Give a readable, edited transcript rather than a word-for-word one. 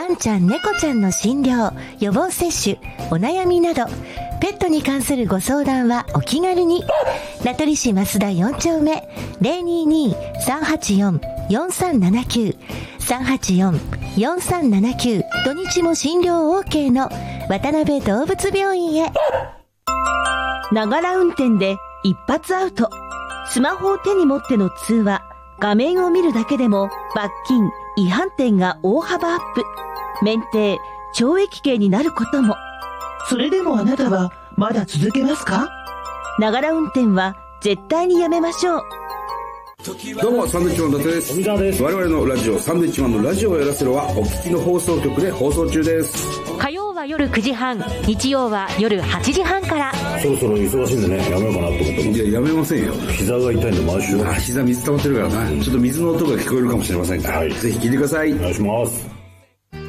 ンちゃん猫ちゃんの診療、予防接種、お悩みなどペットに関するご相談はお気軽に。名取市増田4丁目 022-384-4379 384-4379、土日も診療 OK の渡辺動物病院へ。 ながら運転で一発アウト。スマホを手に持っての通話、画面を見るだけでも罰金、違反点が大幅アップ。免停、懲役刑になることも。 それでもあなたはまだ続けますか？ ながら運転は絶対にやめましょう。 どうも、サンドウィッチマンの伊達です。 富澤です。 我々のラジオ、サンドウィッチマンのラジオをやらせろはお聞きの放送局で放送中です。 火曜は夜9時半、日曜は夜8時半から。 そろそろ忙しいんでね、やめようかなと思ってます。 いや、やめませんよ。 膝が痛いんで毎週。 膝水溜まってるからな。ちょっと水の音が聞こえるかもしれませんから、 はい、 ぜひ聞いてください。 お願いします。